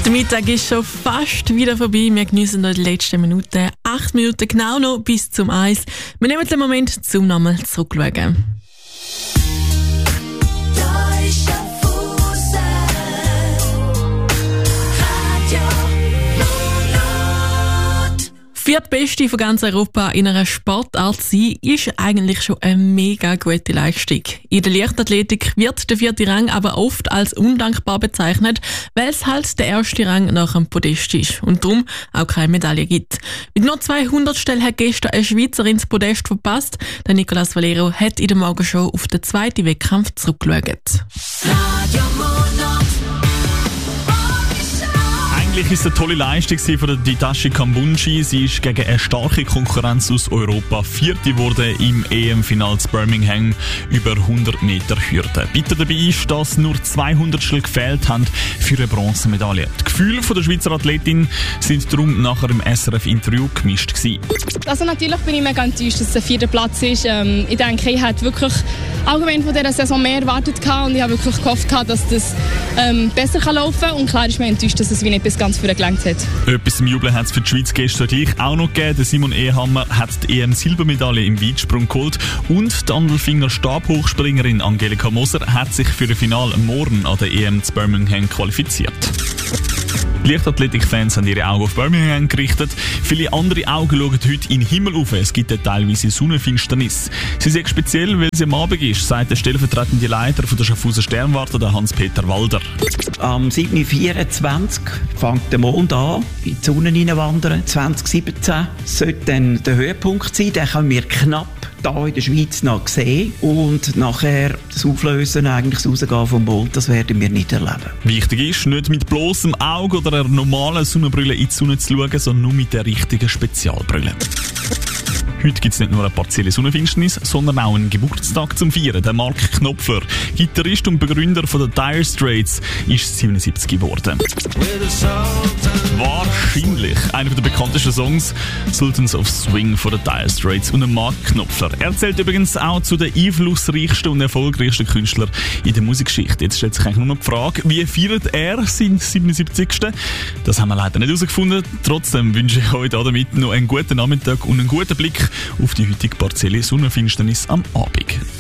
Der Mittag ist schon fast wieder vorbei. Wir geniessen noch die letzten Minuten. 8 Minuten genau noch bis zum Eis. Wir nehmen den Moment, zum nochmal zurückschauen. Viertbeste von ganz Europa in einer Sportart sein, ist eigentlich schon eine mega gute Leistung. In der Leichtathletik wird der 4. Rang aber oft als undankbar bezeichnet, weil es halt der erste Rang nach dem Podest ist und darum auch keine Medaille gibt. Mit nur 200 Stellen hat gestern eine Schweizerin das Podest verpasst. Der Nicolas Valero hat in der Morgenshow auf den zweiten Wettkampf zurückgeschaut. Eigentlich ist es eine tolle Leistung von der Ditashi Kambunji. Sie ist gegen eine starke Konkurrenz aus Europa Vierte geworden im EM-Final zu Birmingham über 100 Meter Hürde. Bitter dabei ist, dass nur 200 gefehlt haben für eine Bronzemedaille. Die Gefühle der Schweizer Athletin sind darum nachher im SRF-Interview gemischt gewesen. Also natürlich bin ich mega enttäuscht, dass es der 4. Platz ist. Ich denke, ich hätte wirklich allgemein von dieser Saison mehr erwartet und ich habe wirklich gehofft, dass das besser laufen kann. Und klar ist mir enttäuscht, dass es wie nicht bis ganz für gelangt hat. Etwas zum Jubeln hat es für die Schweiz gestern gleich auch noch gegeben. Der Simon Ehammer hat die EM-Silbermedaille im Weitsprung geholt und die Andelfinger Stabhochspringerin Angelika Moser hat sich für das Finale morgen an der EM zu Birmingham qualifiziert. Die Leichtathletik-Fans haben ihre Augen auf Birmingham gerichtet. Viele andere Augen schauen heute in den Himmel auf. Es gibt teilweise Sonnenfinsternis. Sie ist speziell, weil sie am Abend ist, sagt der stellvertretende Leiter von der Schaffhauser Sternwarte, der Hans-Peter Walder. Am 7.24 fängt der Mond an, in die Sonne hineinwandern. 2017 sollte dann der Höhepunkt sein. Den können wir knapp hier in der Schweiz noch sehen. Und nachher das Auflösen, eigentlich das Rausgehen vom Mond, das werden wir nicht erleben. Wichtig ist, nicht mit bloßem Auge oder einer normalen Sonnenbrille in die Sonne zu schauen, sondern nur mit der richtigen Spezialbrille. Heute gibt es nicht nur eine partielle Sonnenfinsternis, sondern auch einen Geburtstag zum Feiern. Der Mark Knopfler, Gitarrist und Begründer von den Dire Straits, ist 77 geworden. Wahrscheinlich einer der bekanntesten Songs, Sultans of Swing von den Dire Straits und Mark Knopfler. Er zählt übrigens auch zu den einflussreichsten und erfolgreichsten Künstlern in der Musikgeschichte. Jetzt stellt sich eigentlich nur noch die Frage, wie feiert er seinen 77. Das haben wir leider nicht herausgefunden. Trotzdem wünsche ich euch damit noch einen guten Nachmittag und einen guten Blick auf die heutige partielle Sonnenfinsternis am Abend.